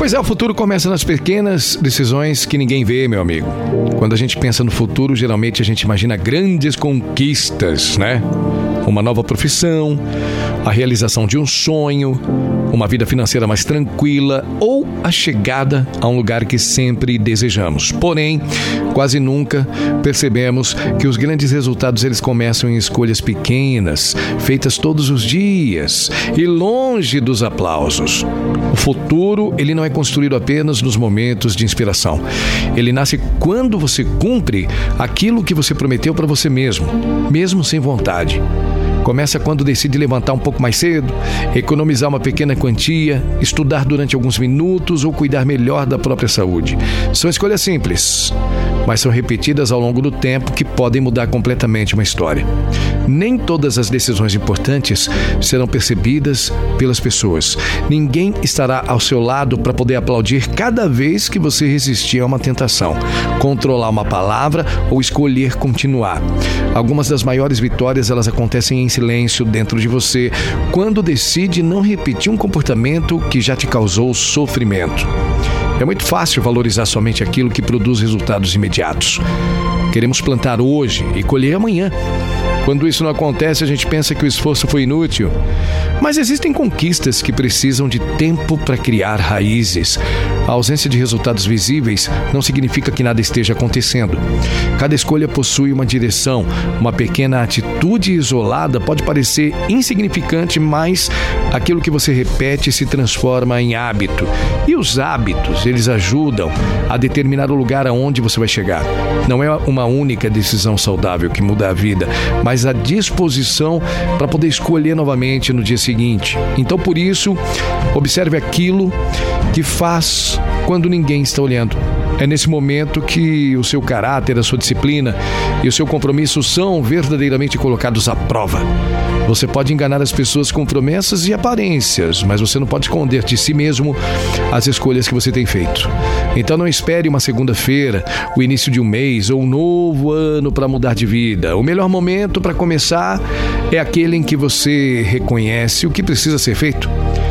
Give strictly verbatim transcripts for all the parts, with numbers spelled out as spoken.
Pois é, o futuro começa nas pequenas decisões que ninguém vê, meu amigo. Quando a gente pensa no futuro, geralmente a gente imagina grandes conquistas, né? Uma nova profissão, a realização de um sonho, uma vida financeira mais tranquila ou a chegada a um lugar que sempre desejamos. Porém, quase nunca percebemos que os grandes resultados eles começam em escolhas pequenas, feitas todos os dias e longe dos aplausos. O futuro, ele não é construído apenas nos momentos de inspiração. Ele nasce quando você cumpre aquilo que você prometeu para você mesmo, mesmo sem vontade. Começa quando decide levantar um pouco mais cedo, economizar uma pequena quantia, estudar durante alguns minutos ou cuidar melhor da própria saúde. São escolhas simples, mas são repetidas ao longo do tempo que podem mudar completamente uma história. Nem todas as decisões importantes serão percebidas pelas pessoas. Ninguém estará ao seu lado para poder aplaudir cada vez que você resistir a uma tentação, controlar uma palavra ou escolher continuar. Algumas das maiores vitórias elas acontecem em silêncio dentro de você, quando decide não repetir um comportamento que já te causou sofrimento. É muito fácil valorizar somente aquilo que produz resultados imediatos. Queremos plantar hoje e colher amanhã. Quando isso não acontece, a gente pensa que o esforço foi inútil. Mas existem conquistas que precisam de tempo para criar raízes. A ausência de resultados visíveis não significa que nada esteja acontecendo. Cada escolha possui uma direção. Uma pequena atitude isolada pode parecer insignificante, mas aquilo que você repete se transforma em hábito. E os hábitos, eles ajudam a determinar o lugar aonde você vai chegar. Não é uma única decisão saudável que muda a vida, mas a disposição para poder escolher novamente no dia seguinte. Então, por isso, observe aquilo que faz quando ninguém está olhando. É nesse momento que o seu caráter, a sua disciplina e o seu compromisso são verdadeiramente colocados à prova. Você pode enganar as pessoas com promessas e aparências, mas você não pode esconder de si mesmo as escolhas que você tem feito. Então não espere uma segunda-feira, o início de um mês ou um novo ano para mudar de vida. O melhor momento para começar é aquele em que você reconhece o que precisa ser feito.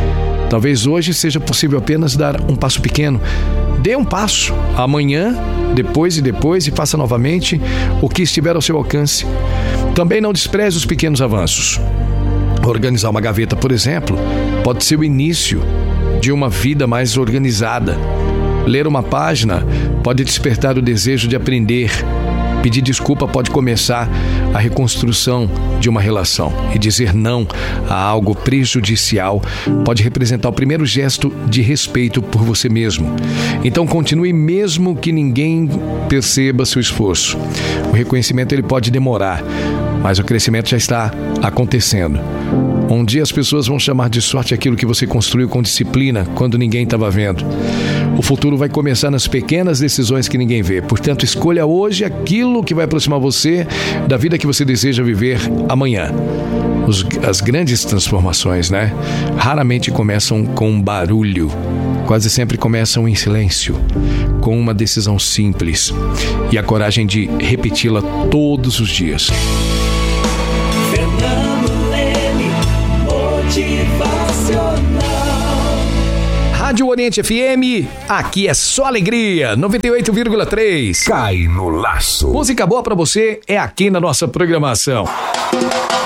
Talvez hoje seja possível apenas dar um passo pequeno. Dê um passo, amanhã, depois e depois, e faça novamente o que estiver ao seu alcance. Também não despreze os pequenos avanços. Organizar uma gaveta, por exemplo, pode ser o início de uma vida mais organizada. Ler uma página pode despertar o desejo de aprender. Pedir desculpa pode começar a reconstrução de uma relação. E dizer não a algo prejudicial pode representar o primeiro gesto de respeito por você mesmo. Então continue mesmo que ninguém perceba seu esforço. O reconhecimento ele pode demorar, mas o crescimento já está acontecendo. Um dia as pessoas vão chamar de sorte aquilo que você construiu com disciplina quando ninguém estava vendo. O futuro vai começar nas pequenas decisões que ninguém vê. Portanto, escolha hoje aquilo que vai aproximar você da vida que você deseja viver amanhã. Os, as grandes transformações, né? Raramente começam com barulho. Quase sempre começam em silêncio, com uma decisão simples e a coragem de repeti-la todos os dias. Rádio Oriente F M, aqui é só alegria, noventa e oito vírgula três. Cai no laço. Música boa pra você é aqui na nossa programação.